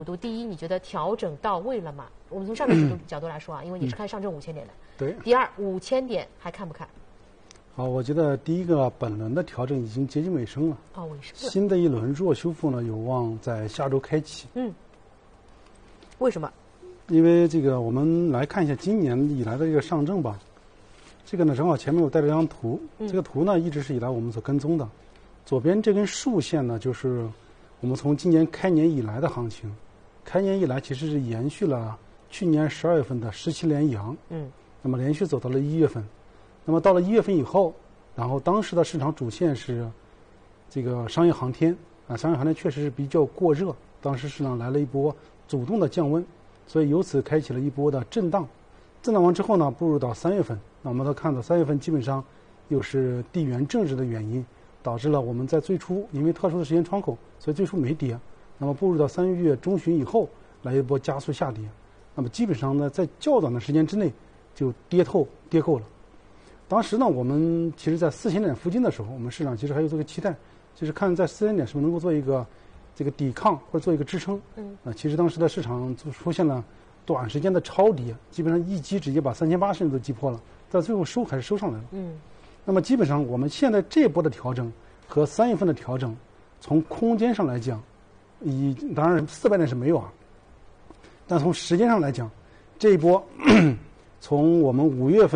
度，第一，你觉得调整到位了吗？我们从上面角度来说啊，因为你是看上证5000点的。 对。 第二，5000点还看不看？ 好，我觉得第一个本轮的调整已经接近尾声了。 哦，尾声了。 新的一轮弱修复呢，有望在下周开启。 为什么？ 因为这个，我们来看一下今年以来的这个上证吧。这个呢，正好前面我带了张图，这个图呢一直是以来我们所跟踪的。左边这根竖线呢，就是我们从今年开年以来的行情。开年以来其实是延续了去年12月份的17连阳，那么连续走到了1月份，那么到了1月份以后，然后当时的市场主线是这个商业航天啊，商业航天确实是比较过热，当时市场来了一波主动的降温，所以由此开启了一波的震荡，震荡完之后呢，步入到3月份，那我们都看到3月份基本上又是地缘政治的原因，导致了我们在最初因为特殊的时间窗口，所以最初没跌。那么步入到3月中旬以后，来一波加速下跌，那么基本上呢，在较短的时间之内就跌够了。当时呢，我们其实在4000点附近的时候，我们市场其实还有这个期待，就是看在4000点是不是能够做一个这个抵抗或者做一个支撑。其实当时的市场就出现了短时间的超跌，基本上一击直接把3800甚至都击破了，但最后还是收上来了。那么基本上我们现在这波的调整和3月份的调整，从空间上来讲，当然400点是没有啊，但从时间上来讲，这一波从我们5月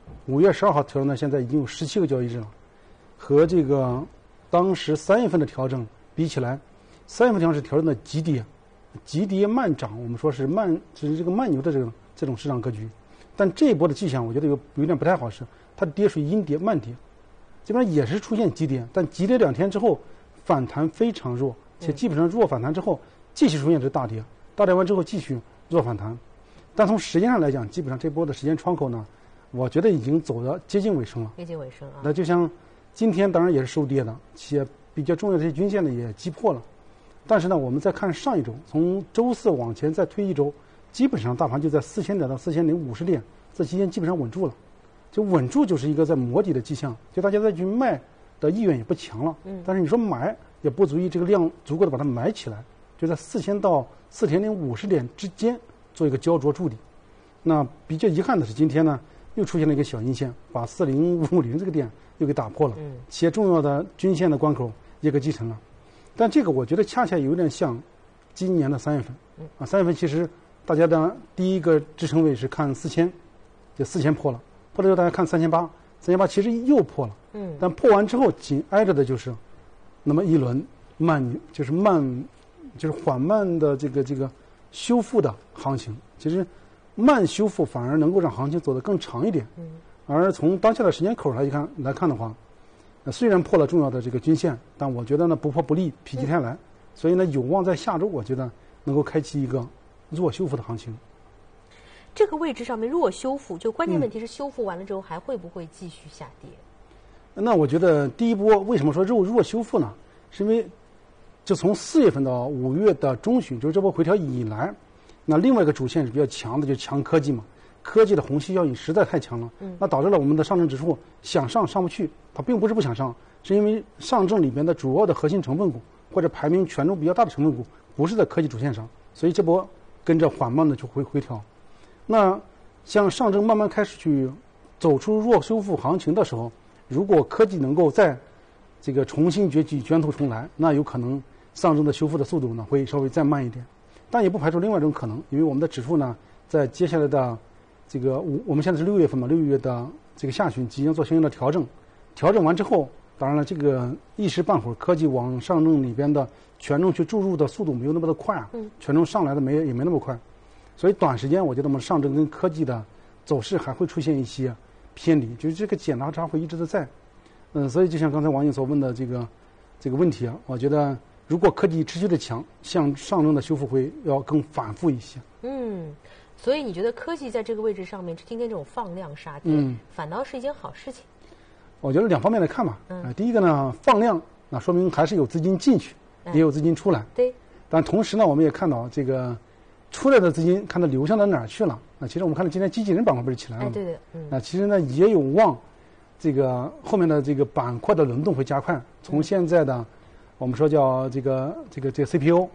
12号调整到现在已经有17个交易日了，和这个当时3月份的调整比起来，3月份调整是调整的急跌慢涨，我们说是只是这个慢牛的这种市场格局，但这一波的迹象我觉得有点不太好，是它的跌属于阴跌慢跌，基本上也是出现急跌，但急跌2天之后反弹非常弱。且基本上弱反弹之后，继续出现这大跌，大跌完之后继续弱反弹，但从时间上来讲，基本上这波的时间窗口呢，我觉得已经走到接近尾声了。 接近尾声啊。 那就像今天当然也是收跌的，且比较重要的这些均线呢也击破了，但是呢，我们再看上一周，从周4往前再推一周，基本上大盘就在4000点到4050点这期间基本上稳住了，就稳住就是一个在磨底的迹象，就大家再去卖的意愿也不强了。但是你说买也不足以这个量足够的把它买起来，就在4000到4050点之间做一个焦灼筑底。那比较遗憾的是，今天呢又出现了一个小阴线，把4050这个点又给打破了，且重要的均线的关口也给击沉了。但这个我觉得恰恰有点像今年的3月份3月份其实大家的第一个支撑位是看4000，就4000破了，破了之后大家看3800其实又破了，但破完之后紧挨着的就是那么一轮就是缓慢的这个修复的行情，其实慢修复反而能够让行情走得更长一点。而从当下的时间口来看的话，虽然破了重要的这个均线，但我觉得呢不破不立，否极泰来，所以呢有望在下周我觉得能够开启一个弱修复的行情。 这个位置上面弱修复，就关键问题是修复完了之后还会不会继续下跌？ 那我觉得第一波为什么说弱修复呢？是因为就从4月份到5月的中旬，就是这波回调以来，那另外一个主线是比较强的，就是强科技嘛。科技的虹吸效应实在太强了，那导致了我们的上证指数想上不去，它并不是不想上，是因为上证里边的主要的核心成分股或者排名权重比较大的成分股不是在科技主线上，所以这波跟着缓慢的就回调。那像上证慢慢开始去走出弱修复行情的时候，如果科技能够再这个重新崛起卷土重来，那有可能上证的修复的速度呢会稍微再慢一点，但也不排除另外一种可能，因为我们的指数呢在接下来的这个我们现在是6月份嘛，6月的这个下旬即将做相应的调整完之后，当然了这个一时半会儿科技往上证里边的权重去注入的速度没有那么的快啊，权重上来的也没那么快，所以短时间我觉得我们上证跟科技的走势还会出现一些偏离，就是这个剪刀差会一直的在。所以就像刚才网友所问的这个问题啊，我觉得如果科技持续的强，像上证的修复会要更反复一些。 所以你觉得科技在这个位置上面今天这种放量杀跌，反倒是一件好事情？ 我觉得两方面来看吧。第一个呢，放量，那说明还是有资金进去，也有资金出来。 对。 但同时呢，我们也看到这个出来的资金看它流向到哪儿去了。那其实我们看到今天机器人板块不是起来了吗？ 对的。 那其实呢也有望，这个后面的这个板块的轮动会加快。从现在的我们说叫这个 CPU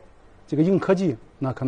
这个硬科技，那可能。